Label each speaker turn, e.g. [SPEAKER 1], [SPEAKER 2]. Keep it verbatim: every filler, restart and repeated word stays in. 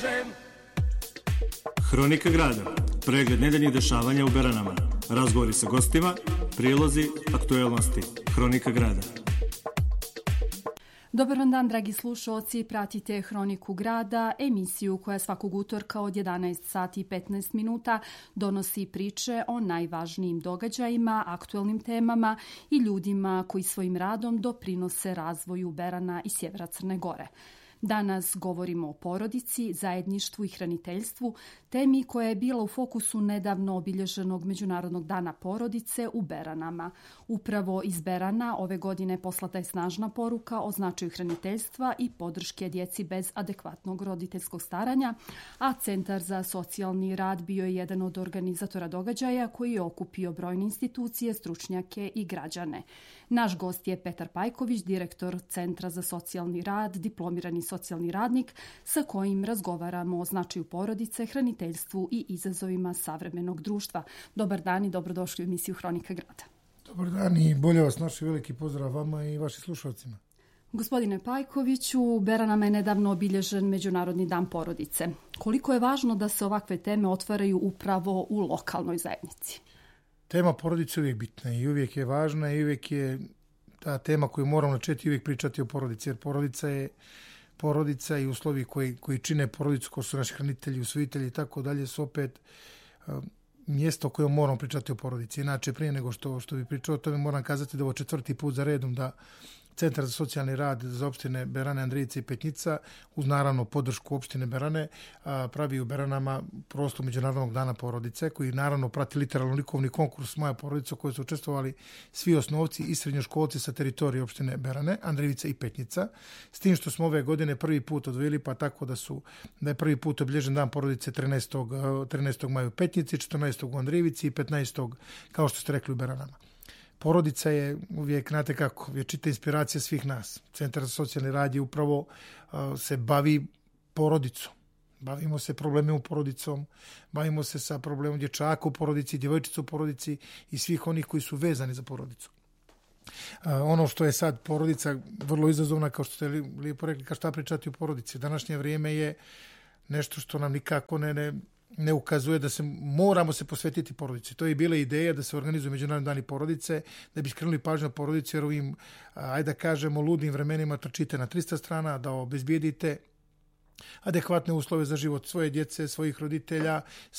[SPEAKER 1] Hronika grada, pregled nedeljnih dešavanja u Beranama, razgovori sa gostima, prilozi, aktuelnosti. Hronika grada.
[SPEAKER 2] Dobar vam dan, dragi slušalci, pratite Hroniku grada, emisiju koja svakog utorka od jedanaest sati i petnaest minuta donosi priče o najvažnijim događajima, aktuelnim temama i ljudima koji svojim radom doprinose razvoju Berana i sjevera Crne Gore. Danas govorimo o porodici, zajedništvu i hraniteljstvu, temi koja je bila u fokusu nedavno obilježenog Međunarodnog dana porodice u Beranama. Upravo iz Berana ove godine poslata je snažna poruka o značaju hraniteljstva i podrške djeci bez adekvatnog roditeljskog staranja, a Centar za socijalni rad bio je jedan od organizatora događaja koji je okupio brojne institucije, stručnjake i građane. Naš gost je Petar Pajković, direktor Centra za socijalni rad, diplomirani socijalni radnik, sa kojim razgovaramo o značaju porodice, hraniteljstvu i izazovima savremenog društva. Dobar dan i dobrodošli u emisiju Hronika grada.
[SPEAKER 3] Dobar dan i bolje vas naši, veliki pozdrav vama i vašim slušalcima.
[SPEAKER 2] Gospodine Pajkoviću, u Beranama je nedavno obilježen Međunarodni dan porodice. Koliko je važno da se ovakve teme otvaraju upravo u lokalnoj zajednici?
[SPEAKER 3] Tema porodice je uvijek bitna i uvijek je važna i uvijek je ta tema koju moramo načeti uvijek pričati o porodici, jer porodica je porodica i uslovi koji, koji čine porodicu, ko su naši hranitelji, usvojitelji i tako dalje, su opet uh, mjesto koje moramo pričati o porodici. Inače, prije nego što, što bi pričao o tome, moram kazati da ovo četvrti put za redom da Centar za socijalni rad za opštine Berane, Andrijice i Petnica, uz naravno podršku opštine Berane, pravi u Beranama proslavu Međunarodnog dana porodice, koji naravno prati literalno likovni konkurs Moja porodica, u kojoj su učestvovali svi osnovci i srednjoškolci sa teritorije opštine Berane, Andrijica i Petnica, s tim što smo ove godine prvi put odvojili, pa tako da su da je prvi put obilježen dan porodice trinaestog maja u Petnici, četrnaestog u Andrijici i petnaestog kao što ste rekli u Beranama. Porodica je uvijek, znate kako, je čita inspiracija svih nas. Centar za socijalni rad je upravo uh, se bavi porodicom. Bavimo se problemima u porodicom, bavimo se sa problemom dječaka u porodici, djevojčica u porodici i svih onih koji su vezani za porodicu. Uh, ono što je sad porodica vrlo izazovna, kao što ste lijepo rekli, kao šta pričati o porodici. Današnje vrijeme je nešto što nam nikako ne... ne ne ukazuje da se moramo se posvetiti porodici. To je bila ideja da se organizuju Međunarodni dani porodice, da bi skrenuli pažnju na porodici, jer ovim, ajde da kažemo, ludim vremenima trčite na trista strana, da obezbijedite adekvatne uslove za život svoje djece, svojih roditelja,